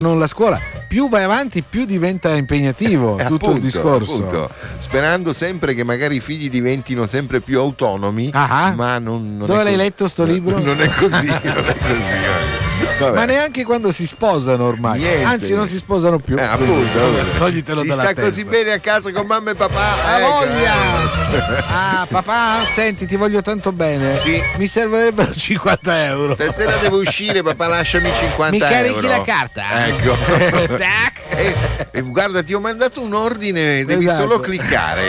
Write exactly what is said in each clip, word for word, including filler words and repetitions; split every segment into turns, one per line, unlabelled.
non la scuola, più vai avanti più diventa impegnativo
Eh,
tutto
appunto,
il discorso.
appunto. Sperando sempre che magari i figli diventino sempre più autonomi.
Ah,
ma non, non
dove
è
l'hai
così.
letto sto libro?
Non è così, non è così. Vabbè.
Ma neanche quando si sposano ormai.
Niente.
Anzi, non si sposano più.
Eh, appunto,
Toglitelo
si
dalla
sta
testa.
così bene a casa con mamma e papà.
Ha
ecco.
voglia! Ah, papà, senti, ti voglio tanto bene.
Sì.
Mi servirebbero cinquanta euro.
Stasera devo uscire, papà, lasciami cinquanta
Mi carichi
euro.
la carta?
Ecco.
Tac.
E, e guarda, ti ho mandato un ordine, devi
Esatto.
solo cliccare.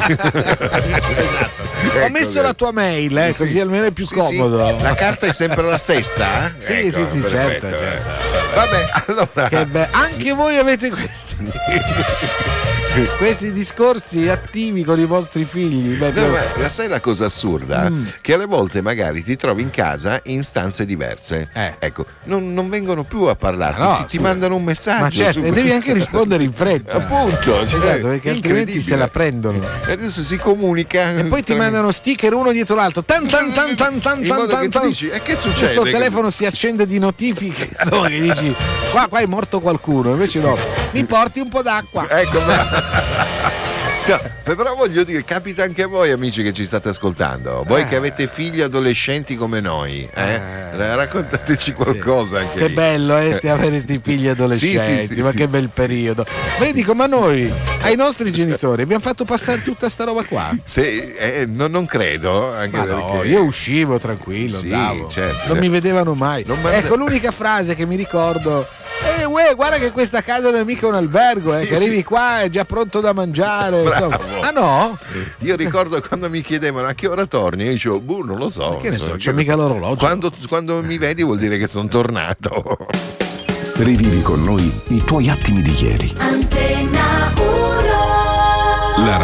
Ho
Ecco,
messo la tua mail, eh, così almeno è più
Sì,
comodo.
sì. La carta è sempre la stessa?
Sì,
Ecco,
sì, sì,
perfetto,
certo, certo.
eh. Vabbè, allora.
Che be- anche voi avete questi questi discorsi attivi con i vostri figli. Beh,
No, ma la sai la cosa assurda?
Mm.
Che alle volte magari ti trovi in casa in stanze diverse.
Eh.
Ecco, non, non vengono più a parlarti,
Ma no,
ti, ti
scusa.
mandano un messaggio.
ma certo,
su-
e devi anche rispondere in fretta.
Appunto, cioè,
Esatto, perché altrimenti
incredibile.
se la prendono.
E adesso si comunica.
E poi ti mandano sticker uno dietro l'altro. Tan tan tan tan tan
In
tan
modo che
tan
tu
tan.
dici, e che succede?
Questo telefono si accende di notifiche. Insomma, che dici, qua, qua è morto qualcuno. Invece no, mi porti un po' d'acqua.
Ecco, ma... Cioè, però voglio dire, capita anche a voi amici che ci state ascoltando, voi
Eh.
che avete figli adolescenti come noi, eh?
Eh.
Raccontateci qualcosa anche
Che
lì.
bello eh, sti avere sti figli adolescenti,
Sì, sì, sì,
ma
sì.
che bel periodo. Ma io dico, ma noi, ai nostri genitori, abbiamo fatto passare tutta sta roba qua?
Se, eh, non, non credo, anche
Ma
perché
no, io uscivo tranquillo,
Sì,
andavo.
certo.
Non mi vedevano mai.
Non manda-
Ecco, l'unica frase che mi ricordo. Eh, uè, guarda che questa casa non è mica un albergo, eh,
Sì,
che arrivi
sì.
qua è già pronto da mangiare.
Bravo.
insomma. Ah no?
Io ricordo quando mi chiedevano a che ora torni, io dicevo, boh, non lo so.
Ma che ne so,
non
c'è mica l'orologio.
Quando, quando mi vedi vuol dire che sono tornato.
Rivivi con noi i tuoi attimi di ieri.